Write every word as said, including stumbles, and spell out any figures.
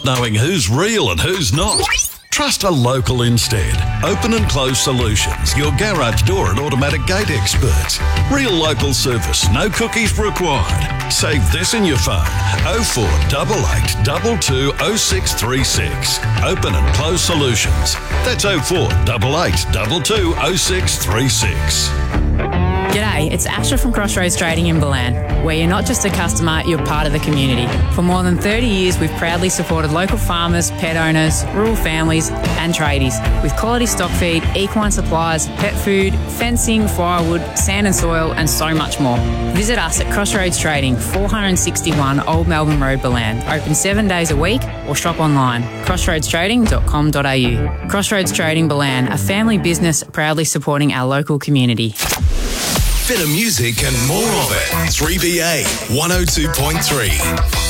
knowing who's real and who's not? Trust a local instead. Open and Close Solutions, your garage door and automatic gate experts. Real local service, no cookies required. Save this in your phone. oh four eight eight two two oh six three six. Open and Close Solutions. That's oh four eight eight two two oh six three six. G'day, it's Asha from Crossroads Trading in Balan, where you're not just a customer, you're part of the community. For more than thirty years, we've proudly supported local farmers, pet owners, rural families and tradies with quality stock feed, equine supplies, pet food, fencing, firewood, sand and soil and so much more. Visit us at Crossroads Trading, four sixty-one Old Melbourne Road, Balan. Open seven days a week or shop online, crossroads trading dot com dot a u. Crossroads Trading Balan, a family business proudly supporting our local community. Better music and more of it. three B A one oh two point three.